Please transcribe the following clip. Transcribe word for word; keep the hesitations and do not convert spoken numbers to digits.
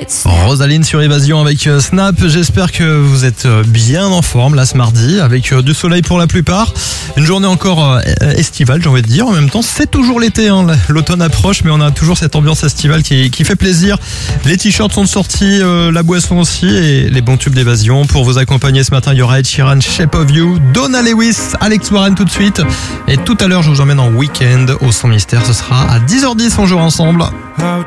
Hits. Rosaline sur Évasion avec Snap. J'espère que vous êtes bien en forme là ce mardi avec du soleil pour la plupart. Une journée encore estivale, j'ai envie de dire. En même temps, c'est toujours l'été, hein. L'automne approche, mais on a toujours cette ambiance estivale qui, qui fait plaisir. Les t-shirts sont sortis, euh, la boisson aussi et les bons tubes d'Évasion. Pour vous accompagner ce matin, il y aura Ed Sheeran, Shape of You, Donna Lewis, Alex Warren tout de suite. Et tout à l'heure, je vous emmène en week-end au Son Mystère. Ce sera à dix heures dix, on joue ensemble.